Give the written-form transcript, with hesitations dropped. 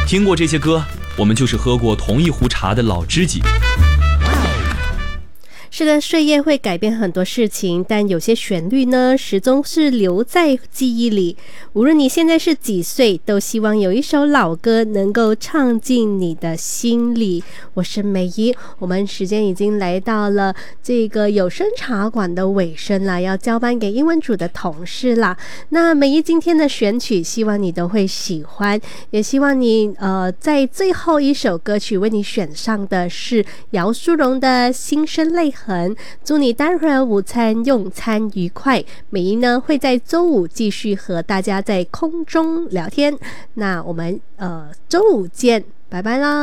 听过这些歌，我们就是喝过同一壶茶的老知己。 是的，岁月会改变很多事情，但有些旋律呢，始终是留在记忆里。无论你现在是几岁，都希望有一首老歌能够唱进你的心里。我是美仪，我们时间已经来到了这个有声茶馆的尾声了，要交班给英文组的同事啦。那美仪今天的选曲，希望你都会喜欢，也希望你在最后一首歌曲为你选上的是姚苏蓉的《心生泪痕》。祝你待会儿午餐用餐愉快。美仪呢会在周五继续和大家在空中聊天，那我们周五见，拜拜啦。